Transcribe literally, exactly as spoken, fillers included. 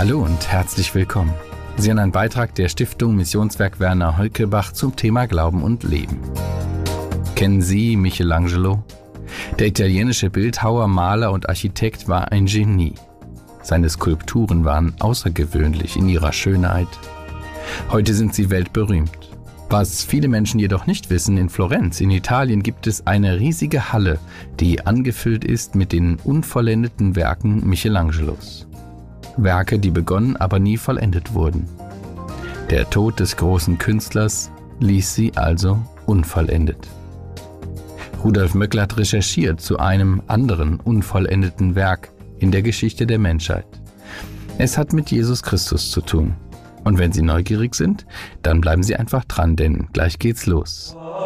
Hallo und herzlich willkommen. Sie hören einen Beitrag der Stiftung Missionswerk Werner Holkebach zum Thema Glauben und Leben. Kennen Sie Michelangelo? Der italienische Bildhauer, Maler und Architekt war ein Genie. Seine Skulpturen waren außergewöhnlich in ihrer Schönheit. Heute sind sie weltberühmt. Was viele Menschen jedoch nicht wissen, in Florenz in Italien gibt es eine riesige Halle, die angefüllt ist mit den unvollendeten Werken Michelangelos. Werke, die begonnen, aber nie vollendet wurden. Der Tod des großen Künstlers ließ sie also unvollendet. Rudolf Möckler hat recherchiert zu einem anderen unvollendeten Werk in der Geschichte der Menschheit. Es hat mit Jesus Christus zu tun. Und wenn Sie neugierig sind, dann bleiben Sie einfach dran, denn gleich geht's los.